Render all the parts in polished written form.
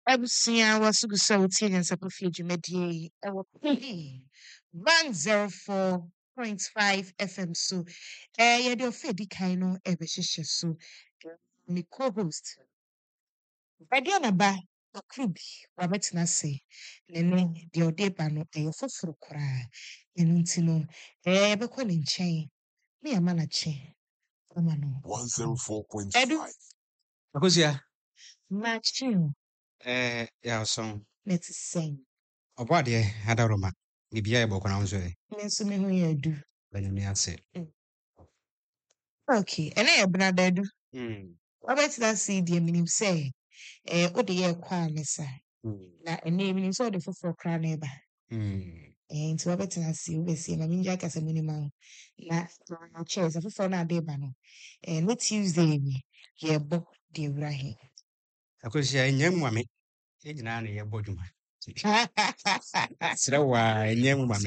Abusia was so teen and Sapafiji Medie. Our 104.5 FM. So, yeah, the Fedi Kaino, Ebeshisha. So, me co host. Badiana ba, Okrubi, Wabetina say, Nene, the Odepa no, a foforo cry. Yenutino, Ebekon in chain. Me a man a chain. Amano. 104.5. Akosia, Matching. ya so. Let's sing. Obade adaroma. Bibia e boko na nso e. Mensu me hu ya du. Banyame ase. Okay, and I brother do. Mm. That see the minim say, what the year kwa mesa. Na ene minim so the for cry neighbor. And to Robert and I see, we see, my minja as a minimum. Na chairs, a for na deba no. And what Tuesday, yeah, bo the Rahim. Akosia nyam ame. E nyina na ye bodwuma. Sira wa nyam ame.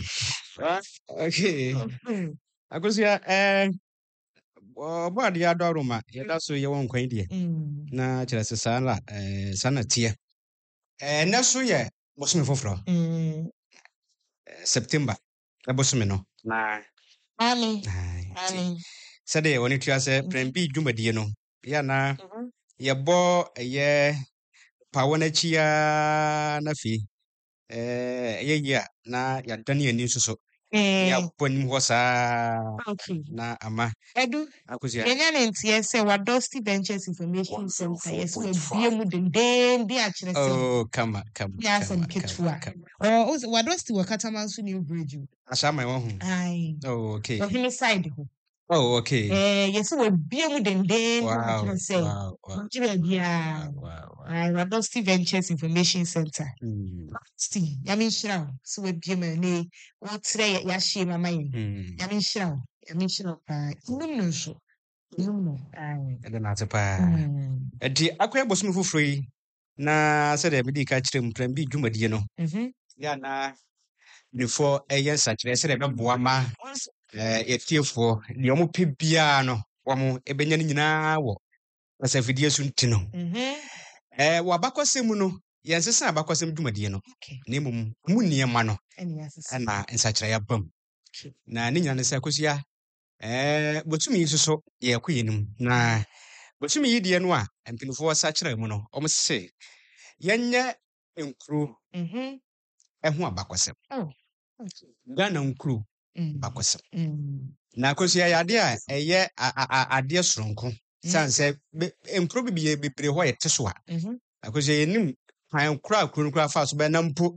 Okay. Akosia obade adaroma. Ye da so ye won kwan die. Na kire se sala sana tie. Na so ye bosome foforo. September. Bosome no. Na Amen. Sade woni tua se prembi dwumadie no. Ya na yɛbɔ ɛyɛ pawo n'akyi ya na fi ɛyɛ yi a na yɛadane ani nso so yɛabɔ anim hɔ saa na ama Edu, akosia Kenya ntie say wa Dusty Ventures Information Center yes we bie mu den de a kyerɛ sɛ oh kama ya asɛm ketewa wa Dusty wa Kataman so new bridge asama wɔ ho ai oh okay ɔhene side ho oh okay yes we bie mu den de a kyerɛ sɛ wow kyerɛ bia ai wa Dusty Ventures Information Center Dusty ya me nhyira wo so we bie mu ne wo trɛ ya hye mama yɛ ya me nhyira wo pa num no so ɛde na ate paa ɛdi akɔyɛ bosom foforɔ yi na sɛdeɛ mede ka kyerɛ mu prɛm bi dwumadie no ya na nifo ɛyɛ nsakyerɛ sɛdeɛ ɛbɛboa ma yɛtiefoɔ deɛ ɔmo pɛ biara no wɔmo ɛbɛnya no nyinaa wɔ asafidie so nti no wɔ abakɔsɛm mu no yɛnsesa abakɔsɛm dwumadie no na mmom mu nneɛma no ɛna nsakyerɛ yɛaba mu na ne nyina ne sɛ akɔsia botumi yi so yɛkɔ yɛnim na botumi yi deɛ no a mpanyinfoɔ sa kyerɛ mu no ɔmo se yɛnyɛ nkuro ɛho abakɔsɛm Ghana nkuro bakɔsɛm na akɔsia yɛade a ɛyɛ adeɛ soronko san sɛ nkuro bebree hɔ yɛte so a akɔsia yɛnim kwan koro a kuro no kora fa so bɛna mpo